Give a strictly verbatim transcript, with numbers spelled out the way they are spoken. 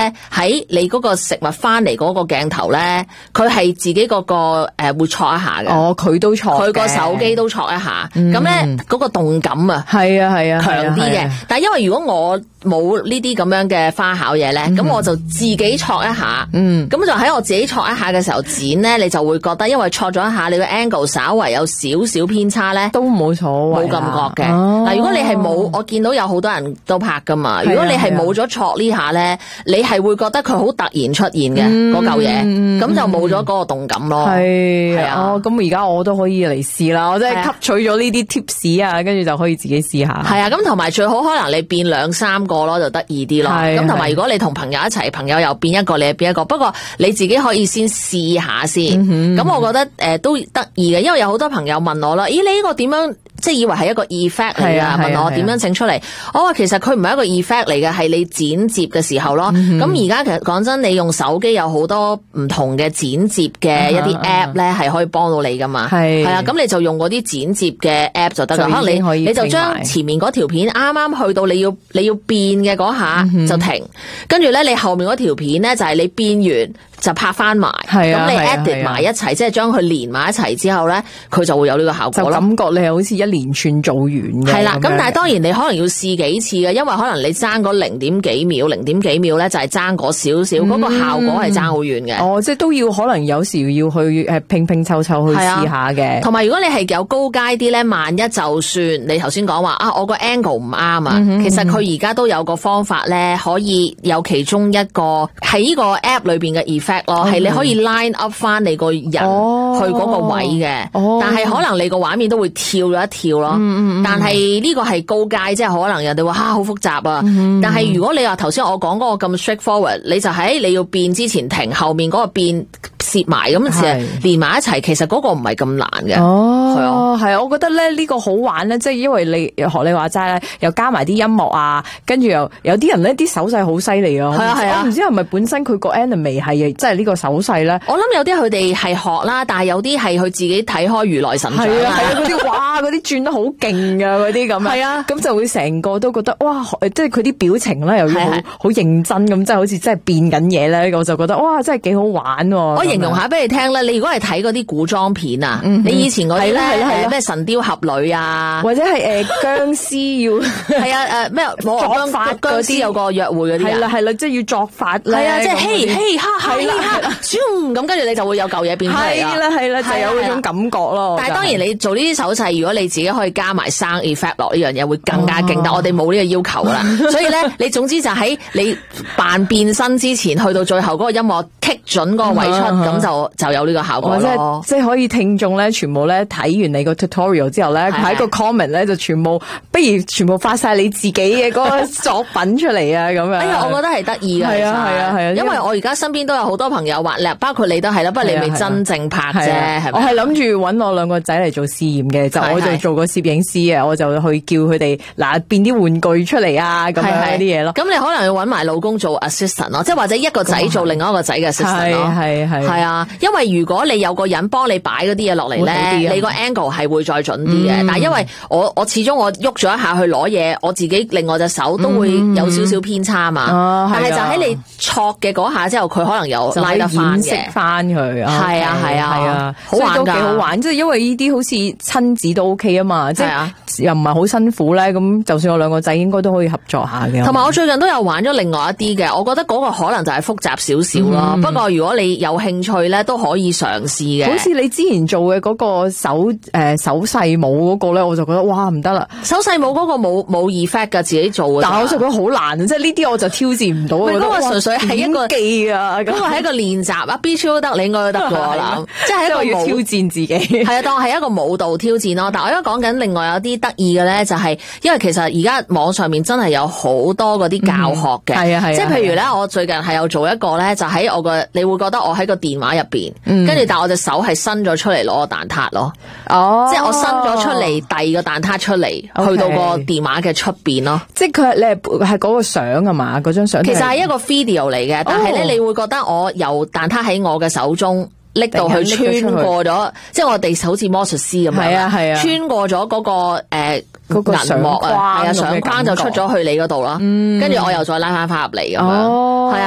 咧喺你嗰個食物翻嚟嗰個鏡頭咧，佢係自己嗰、那個誒、呃、會戳一下嘅。 哦，佢都戳， 佢個手機都戳一下，咁咧嗰個動感啊， 係啊係啊， 強啲嘅。但係因為如果我冇呢啲咁樣嘅花巧嘢咧，咁、嗯、我就自己戳一下，嗯，咁就喺我自己戳一下嘅時候剪咧，你就會覺得因為戳咗一下，你個 angle 稍為有少少偏差咧， 都冇所謂， 冇感覺嘅。嗱、 哦， 如果你係冇，我見到有好多人都拍噶嘛。如果你係冇咗戳呢下咧，你係會覺得佢好突然出現嘅嗰嚿嘢，咁、嗯、就冇咗嗰個動感咯。 係係啊， 哦，咁而家我都可以嚟試啦，我真係吸取咗呢啲 tips 啊，跟住就可以自己試下。 係啊，咁同埋最好可能你變兩三個咯，就得意啲咯。咁同埋如果你同朋友一齊，朋友又變一個，你又變一個。不過你自己可以先試下先。咁、嗯、我覺得誒、呃、都得意嘅，因為有好多朋友問我啦，咦你呢個點樣？即係以為係一個 effect 嚟㗎，問我點樣整出嚟？我話其實佢唔係一個 effect 嚟嘅，係你剪接嘅時候咯。咁而家其實講真，你用手機有好多唔同嘅剪接嘅一啲 app 咧，係可以幫到你噶嘛。係係啊，咁你就用嗰啲剪接嘅 app 就得㗎。可能你你就將前面嗰條片啱啱去到你要你要變嘅嗰下就停，跟住咧你後面嗰條片咧就係你變完就拍翻埋。咁、啊、你 edit 埋一齊，即係將佢連埋一齊之後咧，佢就會有呢個效果咯。就感覺你係好似一連串做完嘅。係啦，咁但係當然你可能要試幾次嘅，因為可能你爭嗰零點幾秒、零點幾秒咧，就係爭嗰少少，嗰、嗯、個效果係爭好遠嘅。哦，即係都要可能有時要去誒拼拼湊湊去試下嘅。同埋如果你係有高階啲咧，萬一就算你頭先講話啊，我個 angle 唔啱啊，嗯、其實佢而家都有個方法咧，可以有其中一個喺呢個 app 裏邊嘅 effect 咯，係、嗯、你可以 line up 翻你個人去嗰個位嘅、哦，但係可能你個畫面都會跳咗一跳咯。嗯嗯、但係呢個係高階，即係可能人哋話吓好複雜啊。嗯、但係如果你話頭先我講嗰個咁 straightforward，你就喺你要變之前停，後面嗰個變攝埋咁，其實連埋一齊，其實嗰個唔係咁難嘅。哦，係啊，係啊，我覺得咧呢個好玩咧，即係因為你學你話齋咧，又加埋啲音樂啊，跟住又有啲人咧啲手勢好犀利啊。係啊係啊，我唔知係咪本身佢個 anime 係即係呢個手勢咧？我諗有啲佢哋係學啦，但係有啲係佢自己睇開如來神掌。係啊係啊，嗰啲哇嗰啲轉得好勁噶嗰啲咁。係啊，咁就會成個都覺得哇，即係佢啲表情咧又要好好認真咁，即係好似真係變緊嘢咧，我就覺得哇，真係幾好玩。我形容下俾你聽咧，你如果係睇嗰啲古裝片啊、嗯，你以前嗰啲咧咩神雕俠侶啊，或者係誒僵屍要係啊誒咩作法嗰啲有個約會嗰啲啊，係啦係啦，即係要作法咧，係啊，即係嘿嘿哈哈哈，咁跟住你就會有嚿嘢變出嚟啦，係啦係啦，就有嗰種感覺咯。但係當然你做呢啲手勢，如果你自己可以加埋 sound effect 落呢樣嘢，會更加勁、哦。但我哋冇呢個要求啦，所以咧，你總之就喺你扮變身之前，去到最後嗰個音樂 kick 準嗰個位出，咁、嗯、就就有呢個效果咯。即係可以聽眾咧，全部咧睇完你個 tutorial 之後咧，喺個 comment 咧就全部，不如全部發晒你自己嘅嗰個作品出嚟啊！咁樣。哎呀，我覺得係得意嘅。係啊係啊係啊，因為我而家身邊都有好多朋友畫咧，包括你都係啦，不過你未真正拍啫，係咪？我係諗住搵我兩個仔嚟做試驗嘅，就我就做個攝影師啊，我就去叫佢哋嗱變啲玩具出嚟啊，咁樣啲嘢咯。咁你可能要搵埋老公做 assistant 咯，即係或者一個仔做另外一個仔嘅 assistant 咯。係係係啊，因為如果你有個人幫你擺嗰啲嘢落嚟咧，你個 angle 係會再準啲嘅、嗯。但係因為我我始終我喐咗一下去攞嘢，我自己另外隻手都會有少少偏差嘛。嗯、但係就喺你戳嘅嗰下之後，佢可能有拉得翻嘅。掩飾翻佢。係啊係啊係啊，好玩㗎，都幾好玩。即係因為呢啲好似親子都 OK 啊嘛，即係又唔係好辛苦咧。咁就算我兩個仔應該都可以合作下嘅。同埋我最近都有玩咗另外一啲嘅，我覺得嗰個可能就係複雜少少咯。嗯、不過如果你有興趣咧，都可以嘗試嘅。好似你之前做嘅嗰個手誒、呃、手勢舞嗰個咧，我就覺得哇唔得啦！手勢舞嗰個冇冇 effect 噶，自己做嘅。但係我就覺得好難，即係呢啲我就挑戰唔到。嗰、嗰個純粹係一個技啊，嗰個係一個練習啊。B 超都得，你應該都得嘅我諗。即係一個要挑戰自己。係啊，當係一個舞蹈挑戰咯。但係我而家講緊另外有啲得意嘅咧，就係因為其實而家網上面真係有好多嗰啲教學嘅。係啊係啊。即係譬如咧，我最近係有做一個咧，就喺我個，你會覺得我喺個電話入邊，跟、嗯、住但係我隻手係伸咗出嚟攞個蛋撻咯。哦，即係我伸咗出嚟遞個蛋撻出嚟，okay. 去到個電話嘅出邊咯。即係佢你係係嗰個相啊嘛？嗰張相其實係一個 video 嚟嘅，但係咧、哦、你會覺得我由蛋撻喺我嘅手中拎到去穿過咗，即係我哋好似魔術師咁樣。係啊係啊，穿過咗嗰、嗰個誒。呃嗰個銀幕啊，係啊，相框就出咗去你嗰度啦，跟住我又再拉翻翻入嚟咁樣，係啊。